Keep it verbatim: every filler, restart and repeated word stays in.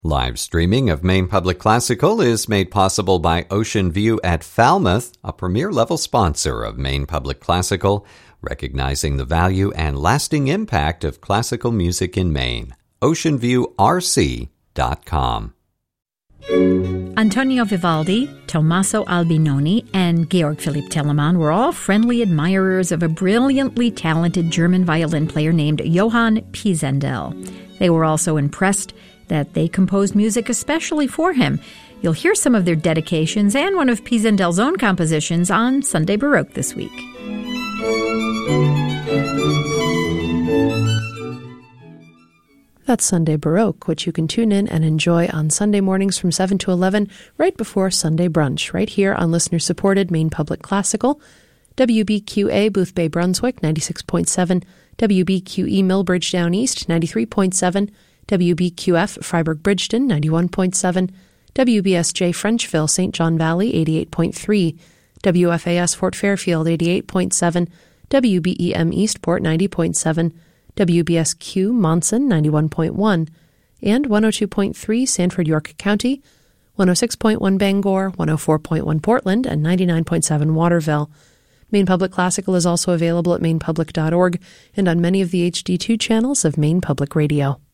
Live streaming of Maine Public Classical is made possible by Ocean View at Falmouth, a premier-level sponsor of Maine Public Classical, recognizing the value and lasting impact of classical music in Maine. ocean view r c dot com. Antonio Vivaldi, Tommaso Albinoni, and Georg Philipp Telemann were all friendly admirers of a brilliantly talented German violin player named Johann Pisendel. They were also impressed that they composed music especially for him. You'll hear some of their dedications and one of Pisendel's own compositions on Sunday Baroque this week. That's Sunday Baroque, which you can tune in and enjoy on Sunday mornings from seven to eleven, right before Sunday brunch, right here on listener-supported Maine Public Classical, W B Q A Boothbay Brunswick, ninety-six point seven, W B Q E Millbridge Down East, ninety-three point seven, W B Q F Freiburg Bridgeton, ninety-one point seven, W B S J Frenchville Saint John Valley, eighty-eight point three, W F A S Fort Fairfield, eighty-eight point seven, W B E M Eastport, ninety point seven, W B S Q Monson, ninety-one point one, and one oh two point three Sanford York County, one oh six point one Bangor, one oh four point one Portland, and ninety-nine point seven Waterville. Maine Public Classical is also available at maine public dot org and on many of the H D two channels of Maine Public Radio.